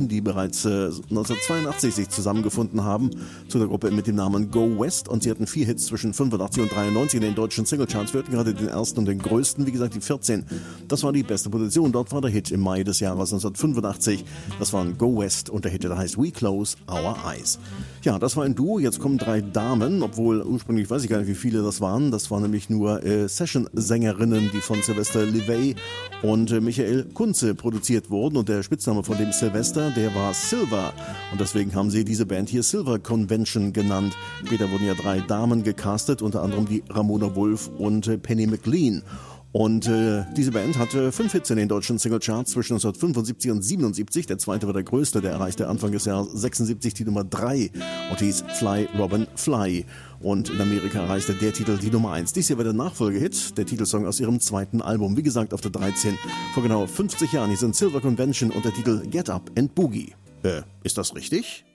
Briten, die bereits 1982 sich zusammengefunden haben zu der Gruppe mit dem Namen Go West, und sie hatten 4 Hits zwischen 85 und 93 in den deutschen Singlecharts. Wir hatten gerade den ersten und den größten, wie gesagt die 14. Das war die beste Position. Dort war der Hit im Mai des Jahres 1985. Das war ein Go West und der Hit, der heißt We Close Our Eyes. Ja, das war ein Duo. Jetzt kommen 3 Damen, obwohl ursprünglich weiß ich gar nicht, wie viele das waren. Das waren nämlich nur Session-Sängerinnen, die von Sylvester Levay und Michael Kunze produziert wurden, und der Spitzname von dem Sylvester, der war Silver, und deswegen haben sie diese Band hier Silver Convention genannt. Später wurden ja 3 Damen gecastet, unter anderem die Ramona Wolf und Penny McLean. Und diese Band hatte 5 Hits in den deutschen Singlecharts zwischen 1975 und 77. Der zweite war der größte, der erreichte Anfang des Jahres 76 die Nummer 3 und hieß Fly Robin Fly. Und in Amerika erreichte der Titel die Nummer 1. Dies hier war der Nachfolgehit, der Titelsong aus ihrem zweiten Album. Wie gesagt, auf der 13 vor genau 50 Jahren. Hier sind Silver Convention und der Titel Get Up and Boogie. Ist das richtig?